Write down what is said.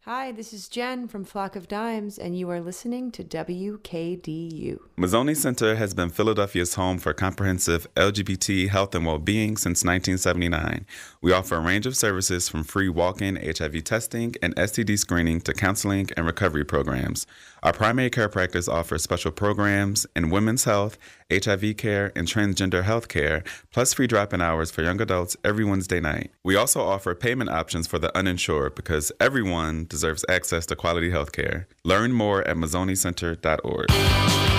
Hi, this is Jen from Flock of Dimes, and you are listening to WKDU. Mazzoni Center has been Philadelphia's home for comprehensive LGBT health and well-being since 1979. We offer a range of services from free walk-in HIV testing and STD screening to counseling and recovery programs. Our primary care practice offers special programs in women's health, HIV care, and transgender health care, plus free drop-in hours for young adults every Wednesday night. We also offer payment options for the uninsured because everyone deserves access to quality health care. Learn more at mazzonicenter.org.